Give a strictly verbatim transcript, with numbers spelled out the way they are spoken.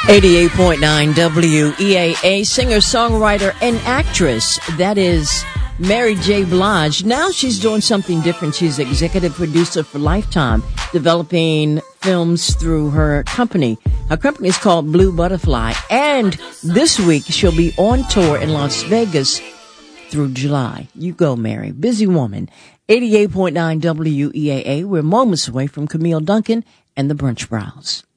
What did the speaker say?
eighty-eight point nine W E A A, singer, songwriter, and actress. That is Mary J. Blige. Now she's doing something different. She's executive producer for Lifetime, developing films through her company. Her company is called Blue Butterfly. And this week she'll be on tour in Las Vegas through July. You go, Mary. Busy woman. eighty-eight point nine W E A A. We're moments away from Camille Duncan and the Brunch Brows.